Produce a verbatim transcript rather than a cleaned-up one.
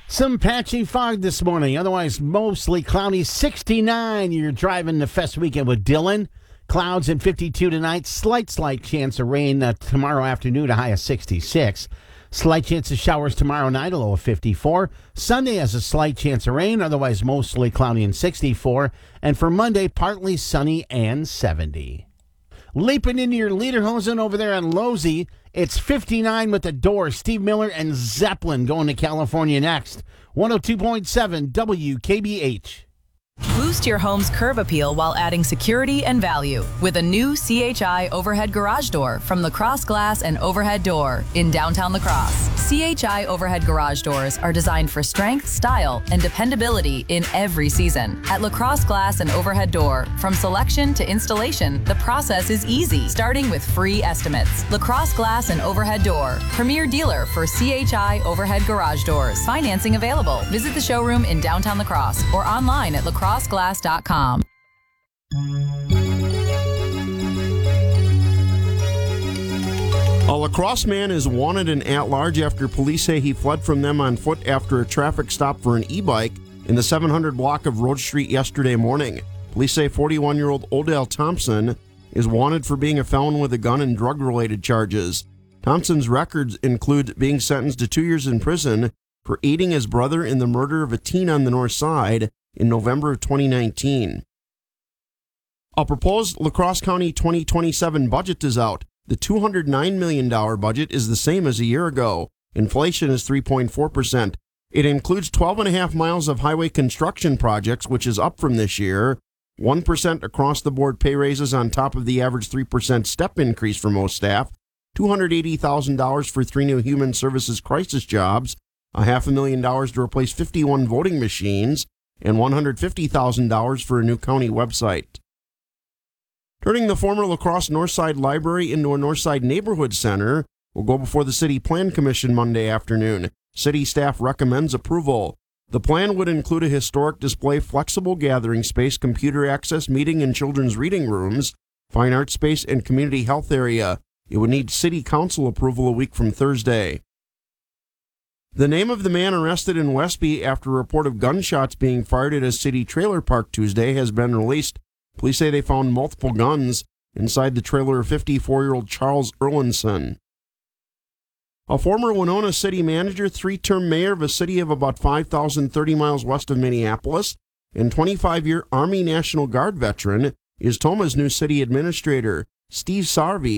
Some patchy fog this morning, otherwise mostly cloudy. sixty-nine, you're driving the Fest weekend with Dylan. Clouds and fifty-two tonight. Slight, slight chance of rain uh, tomorrow afternoon, a high of sixty-six. Slight chance of showers tomorrow night, a low of fifty-four. Sunday has a slight chance of rain, otherwise mostly cloudy and sixty-four. And for Monday, partly sunny and seventy. Leaping into your Lederhosen over there on Losey, it's fifty-nine with the Doors. Steve Miller and Zeppelin going to California next. one oh two point seven W K B H. Boost your home's curb appeal while adding security and value with a new C H I overhead garage door from Lacrosse Glass and Overhead Door in downtown Lacrosse. C H I overhead garage doors are designed for strength, style, and dependability in every season. At Lacrosse Glass and Overhead Door, from selection to installation, the process is easy, starting with free estimates. Lacrosse Glass and Overhead Door, premier dealer for C H I overhead garage doors. Financing available. Visit the showroom in downtown Lacrosse or online at lacrosse glass dot com. A lacrosse man is wanted and at large after police say he fled from them on foot after a traffic stop for an e-bike in the seven hundred block of Road Street yesterday morning. Police say forty-one-year-old Odell Thompson is wanted for being a felon with a gun and drug-related charges. Thompson's records include being sentenced to two years in prison for aiding his brother in the murder of a teen on the north side in November of twenty nineteen. A proposed La Crosse County twenty twenty-seven budget is out. The two hundred nine million dollars budget is the same as a year ago. Inflation is three point four percent. It includes twelve and a half miles of highway construction projects, which is up from this year, one percent across-the-board pay raises on top of the average three percent step increase for most staff, two hundred eighty thousand dollars for three new human services crisis jobs, a half a million dollars to replace fifty-one voting machines, and one hundred fifty thousand dollars for a new county website. Turning the former La Crosse Northside Library into a Northside Neighborhood Center will go before the City Plan Commission Monday afternoon. City staff recommends approval. The plan would include a historic display, flexible gathering space, computer access, meeting and children's reading rooms, fine art space, and community health area. It would need City Council approval a week from Thursday. The name of the man arrested in Westby after a report of gunshots being fired at a city trailer park Tuesday has been released. Police say they found multiple guns inside the trailer of fifty-four-year-old Charles Erlinson. A former Winona city manager, three-term mayor of a city of about five thousand thirty miles west of Minneapolis, and twenty-five-year Army National Guard veteran is Toma's new city administrator. Steve Sarvey